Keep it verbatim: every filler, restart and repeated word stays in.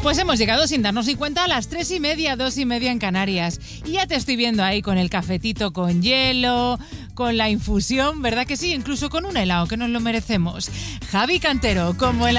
Pues hemos llegado sin darnos ni cuenta a las tres y media, dos y media en Canarias. Y ya te estoy viendo ahí con el cafetito con hielo, con la infusión, ¿verdad que sí? Incluso con un helado, que nos lo merecemos. Javi Cantero, como el